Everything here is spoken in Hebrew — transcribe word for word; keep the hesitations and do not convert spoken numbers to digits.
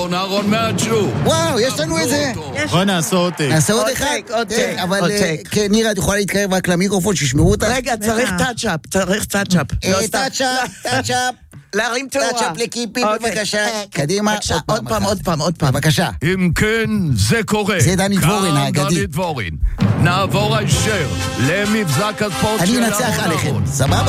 אהרון, אהרון מהג'ו. וואו, יש לנו איזה... בוא נעשה עוד טייק. נעשה עוד אחד? עוד טייק, אבל עוד טייק. כן, נירה, את יכולה להתקרב רק למיקרופון, שישמעו אותך? רגע, צריך טאצ'אפ, צריך טאצ'אפ. טאצ'אפ, טאצ'אפ. להרים תאורה. טאצ'אפ לקיפי, בבקשה. קדימה, עוד פעם, עוד פעם, עוד פעם. בבקשה. אם כן, זה קורה. זה דני דבורין, כאן האגדי. דני דבורין. נעבור הישר למבזק הספורט אני של אנצח אהרון עליכם, אהרון. סבבה?